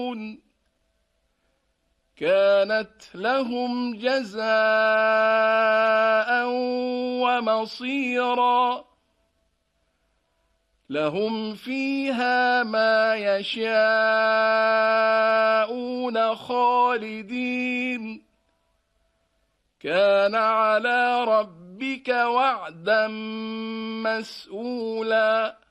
كانت لهم جزاء ومصيرا لهم فيها ما يشاءون خالدين كان على ربك وعدا مسئولا